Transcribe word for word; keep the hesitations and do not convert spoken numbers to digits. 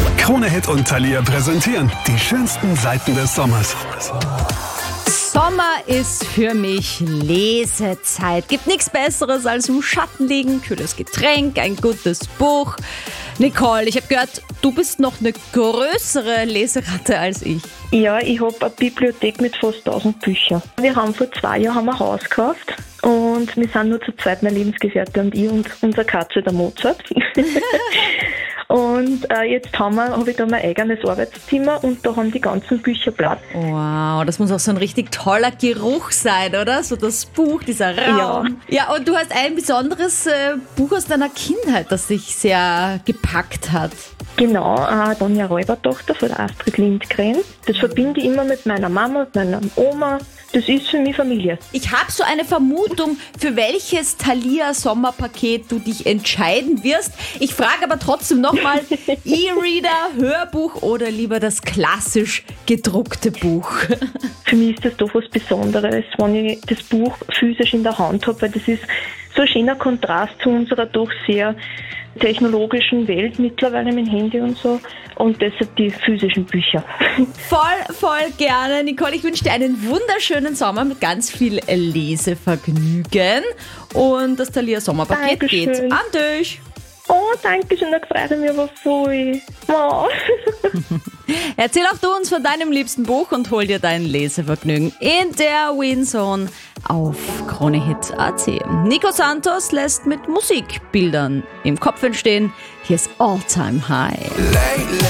Krone Hit und Thalia präsentieren die schönsten Seiten des Sommers. Sommer ist für mich Lesezeit. Gibt nichts Besseres als im Schatten liegen, kühles Getränk, ein gutes Buch. Nicole, ich habe gehört, du bist noch eine größere Leseratte als ich. Ja, ich habe eine Bibliothek mit fast tausend Büchern. Wir haben vor zwei Jahren haben wir ein Haus gekauft und wir sind nur zu zweit, mein Lebensgefährte und ich und unsere Katze, der Mozart. Und äh, jetzt haben wir, habe ich da mein eigenes Arbeitszimmer und da haben die ganzen Bücher Platz. Wow, das muss auch so ein richtig toller Geruch sein, oder? So das Buch, dieser Raum. Ja, ja, und du hast ein besonderes äh, Buch aus deiner Kindheit, das dich sehr gepackt hat. Genau, äh, Sonja Räubertochter von der Astrid Lindgren. Das verbinde ich immer mit meiner Mama und meiner Oma. Das ist für mich Familie. Ich habe so eine Vermutung, für welches Thalia-Sommerpaket du dich entscheiden wirst. Ich frage aber trotzdem nochmal, E-Reader, Hörbuch oder lieber das klassisch gedruckte Buch? Für mich ist das doch was Besonderes, wenn ich das Buch physisch in der Hand habe, weil das ist so ein schöner Kontrast zu unserer doch sehr technologischen Welt mittlerweile mit dem Handy und so. Und deshalb die physischen Bücher. Voll, voll gerne. Nicole, ich wünsche dir einen wunderschönen Sommer mit ganz viel Lesevergnügen. Und das Thalia Sommerpaket Dankeschön. geht an dich. Oh, danke schön, da freut mich aber voll. Oh. Erzähl auch du uns von deinem liebsten Buch und hol dir dein Lesevergnügen in der WinZone auf Krone Hit Punkt a t. Nico Santos lässt mit Musikbildern im Kopf entstehen. Hier ist All Time High.